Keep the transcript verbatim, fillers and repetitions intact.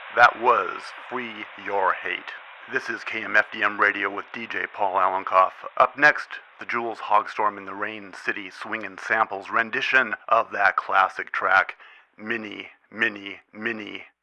That was Free Your Hate. This is K M F D M Radio with D J Paul Alenkoff. Up next, the Jules Hogstorm in the Rain City Swingin' Samples rendition of that classic track, Mini, Mini, Mini.